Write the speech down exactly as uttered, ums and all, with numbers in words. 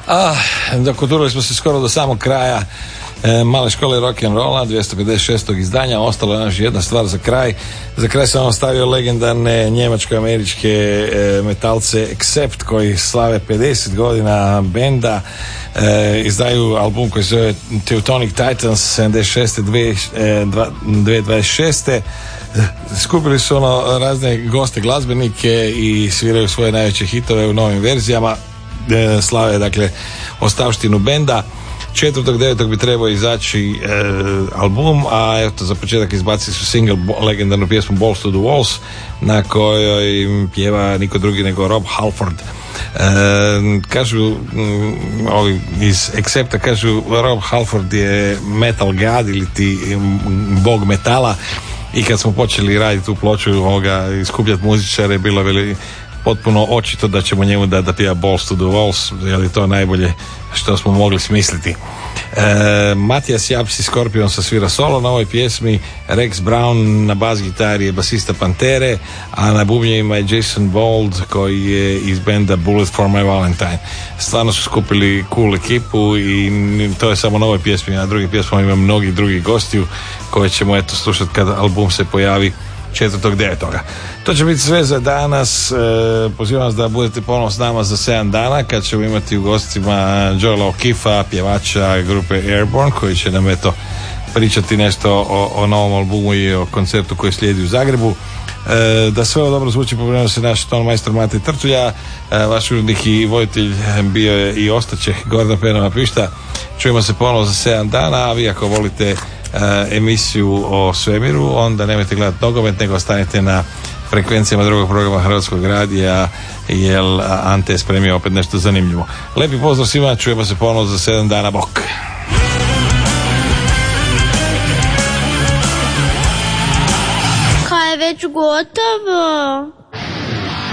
Ah, dokoturili smo se skoro do samog kraja e, male škole rock'n'rolla, dvjesto pedeset šestog izdanja. Ostala je još jedna stvar za kraj. Za kraj sam ostavio legendarne njemačko-američke e, metalce Accept, koji slave pedeset godina benda. E, izdaju album koji se zove Teutonic Titans sedamdeset šeste do dvije tisuće dvadeset šeste. Skupili su ono razne goste glazbenike i sviraju svoje najveće hitove u novim verzijama. E, slave dakle ostavštinu benda. četvrtog devetog bi trebao izaći e, album, a eto za početak izbacili su single, legendarnu pjesmu Balls to the Walls, na kojoj pjeva niko drugi nego Rob Halford. E, kažu m, ovi iz Accepta kažu Rob Halford je metal god ili ti m, bog metala, i kad smo počeli raditi tu ploču ovoga, iskupljati muzičare, bilo veli potpuno očito da ćemo njemu da, da pjeva Balls to the Walls, jer je to najbolje što smo mogli smisliti. E, Matijas Japs iz Scorpion sa svira solo na ovoj pjesmi, Rex Brown na bas gitari je basista Pantere, a na bubnjevima je Jason Bold koji je iz benda Bullet for My Valentine. Stvarno su skupili cool ekipu i to je samo na ovoj pjesmi, na drugim pjesmama ima mnogi drugih gostiju koje ćemo eto slušati kad album se pojavi četvrtog devetoga. To će biti sve za danas. E, pozivam vas da budete ponovno s nama za sedam dana kad ćemo imati u gostima Joela O'Keeffa, pjevača grupe Airborne, koji će nam eto pričati nešto o, o novom albumu i o koncertu koji slijedi u Zagrebu. E, da sve ovo dobro zvuči, pobrinuo se naš ton majstor Mate Trtulja, e, vaš urednik i voditelj bio je i ostaće Gordan Penova Pišta. Čujemo se ponovno za sedam dana, a vi ako volite Uh, emisiju o svemiru, onda nemojte gledati nogomet, nego ostanite na frekvencijama drugog programa Hrvatskog radija, jer Ante je spremio opet nešto zanimljivo. Lepi pozdrav svima, čujemo se ponovno za sedam dana, bok! Kaj je već gotovo?